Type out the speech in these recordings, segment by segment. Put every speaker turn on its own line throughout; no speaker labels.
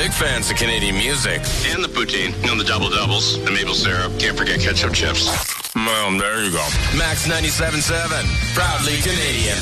big fans of Canadian music.
And the poutine, the double-doubles, the maple syrup. Can't forget ketchup chips.
Well, there you go. Max 97.7, proudly Canadian.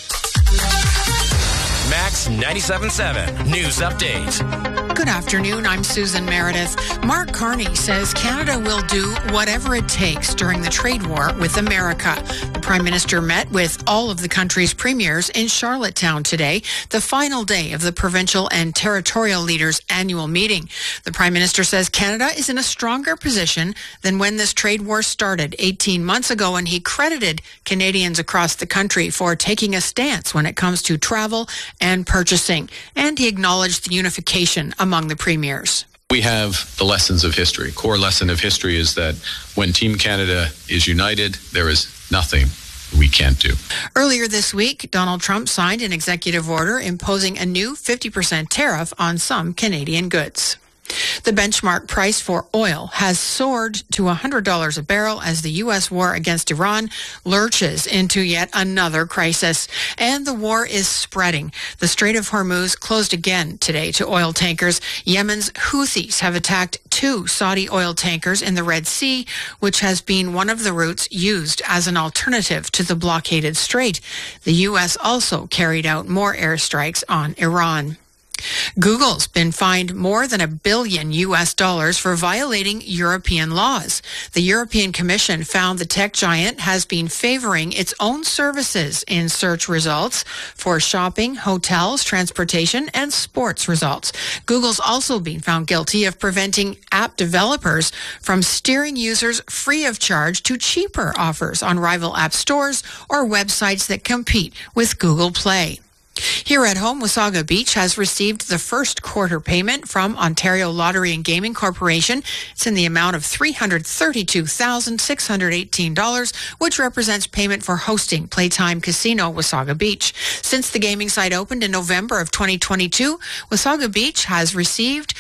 Max 97.7 News Update.
Good afternoon. I'm Susan Meredith. Mark Carney says Canada will do whatever it takes during the trade war with America. The Prime Minister met with all of the country's premiers in Charlottetown today, the final day of the provincial and territorial leaders' annual meeting. The Prime Minister says Canada is in a stronger position than when this trade war started 18 months ago, and he credited Canadians across the country for taking a stance when it comes to travel and purchasing. And he acknowledged the unification among the premiers.
We have the lessons of history. Core lesson of history is that when Team Canada is united, there is nothing we can't do.
Earlier this week, Donald Trump signed an executive order imposing a new 50% tariff on some Canadian goods. The benchmark price for oil has soared to $100 a barrel as the U.S. war against Iran lurches into yet another crisis. And the war is spreading. The Strait of Hormuz closed again today to oil tankers. Yemen's Houthis have attacked 2 Saudi oil tankers in the Red Sea, which has been one of the routes used as an alternative to the blockaded strait. The U.S. also carried out more airstrikes on Iran. Google's been fined more than $1 billion for violating European laws. The European Commission found the tech giant has been favoring its own services in search results for shopping, hotels, transportation, and sports results. Google's also been found guilty of preventing app developers from steering users free of charge to cheaper offers on rival app stores or websites that compete with Google Play. Here at home, Wasaga Beach has received the first quarter payment from Ontario Lottery and Gaming Corporation. It's in the amount of $332,618, which represents payment for hosting Playtime Casino Wasaga Beach. Since the gaming site opened in November of 2022, Wasaga Beach has received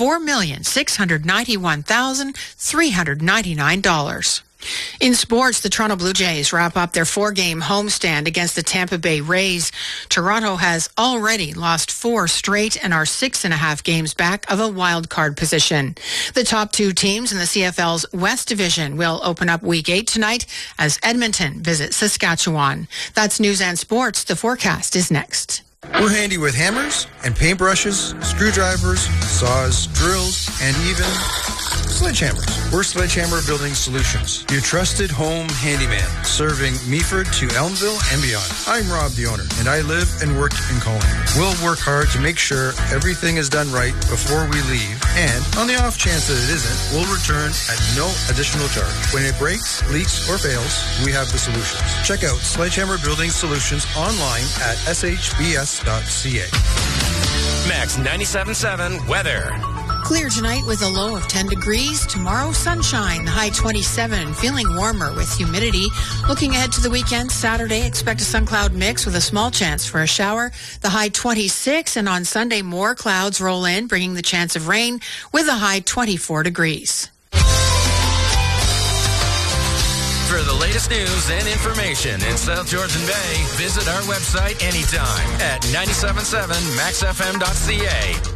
$4,691,399. In sports, the Toronto Blue Jays wrap up their 4-game homestand against the Tampa Bay Rays. Toronto has already lost 4 straight and are 6.5 games back of a wild card position. The top 2 teams in the CFL's West Division will open up Week 8 tonight as Edmonton visits Saskatchewan. That's news and sports. The forecast is next.
We're handy with hammers and paintbrushes, screwdrivers, saws, drills, and even sledgehammers. We're Sledgehammer Building Solutions, your trusted home handyman, serving Meaford to Elmville and beyond. I'm Rob, the owner, and I live and work in Collingwood. We'll work hard to make sure everything is done right before we leave, and on the off chance that it isn't, we'll return at no additional charge. When it breaks, leaks, or fails, we have the solutions. Check out Sledgehammer Building Solutions online at shbs.ca.
Max 97.7 weather.
Clear tonight with a low of 10 degrees. Tomorrow, sunshine, the high 27, feeling warmer with humidity. Looking ahead to the weekend, Saturday, expect a sun cloud mix with a small chance for a shower. The high 26, and on Sunday, more clouds roll in, bringing the chance of rain with a high 24 degrees.
For the latest news and information in South Georgian Bay, visit our website anytime at 97.7maxfm.ca.